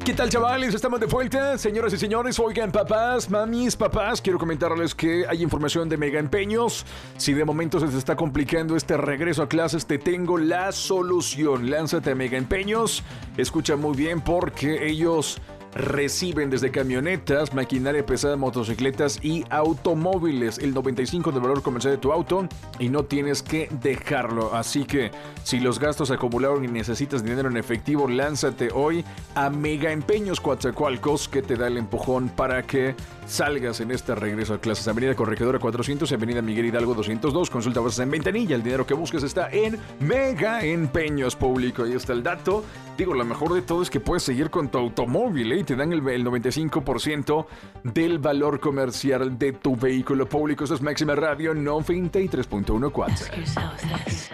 ¿Qué tal, chavales? Estamos de vuelta, señoras y señores. Oigan, papás, mamis, papás, quiero comentarles que hay información de Mega Empeños. Si de momento se te está complicando este regreso a clases, te tengo la solución. Lánzate a Mega Empeños. Escucha muy bien porque ellos reciben desde camionetas, maquinaria pesada, motocicletas y automóviles el 95% del valor comercial de tu auto y no tienes que dejarlo. Así que si los gastos acumularon y necesitas dinero en efectivo, lánzate hoy a Mega Empeños Coatzacoalcos, que te da el empujón para que salgas en este regreso a clases. Avenida Corregidora 400 y Avenida Miguel Hidalgo 202. Consulta bases en ventanilla. El dinero que busques está en Mega Empeños, público. Ahí está el dato. Digo, lo mejor de todo es que puedes seguir con tu automóvil, ¿eh? Y te dan el 95% del valor comercial de tu vehículo público. Eso es Máxima Radio 93.14.